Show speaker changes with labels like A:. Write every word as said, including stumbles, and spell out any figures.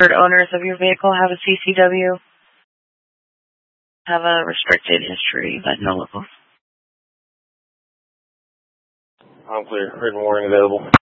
A: owners of your vehicle have a C C W, have a restricted history, but no locals.
B: I'm clear. Written warning available.